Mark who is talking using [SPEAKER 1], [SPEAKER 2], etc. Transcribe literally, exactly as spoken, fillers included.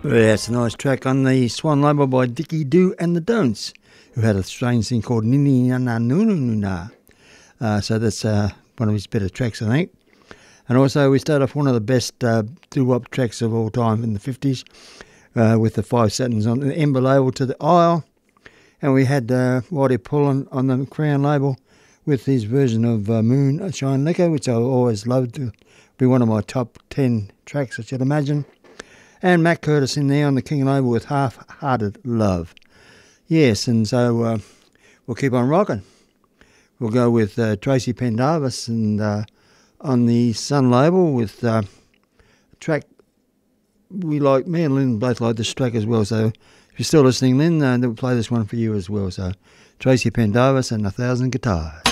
[SPEAKER 1] Yeah, it's a nice track on the Swan label by Dickie Do and the Don'ts, who had a strange thing called Nini Na Na Nu Nu Nu Na. Uh, so that's uh, one of his better tracks, I think. And also we start off one of the best uh, doo-wop tracks of all time in the fifties uh, with the Five Satins on the Ember label To the Isle. And we had uh, Whitey Pullen on the Crown label with his version of uh, Moonshine Liquor, which I always loved to be one of my top ten tracks, I should imagine. And Matt Curtis in there on the King label with Half-Hearted Love. Yes, and so uh, we'll keep on rocking. We'll go with uh, Tracy Pendarvis and uh, on the Sun label with uh, a track we like. Me and Lynn both like this track as well. So if you're still listening, Lynn, uh, we'll play this one for you as well. So Tracy Pendarvis and A Thousand Guitars.